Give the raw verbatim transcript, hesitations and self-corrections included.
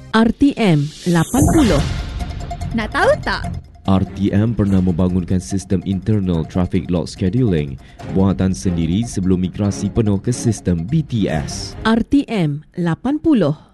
R T M lapan puluh. Nak tahu tak? R T M pernah membangunkan sistem internal traffic load scheduling buatan sendiri sebelum migrasi penuh ke sistem B T S. R T M lapan puluh.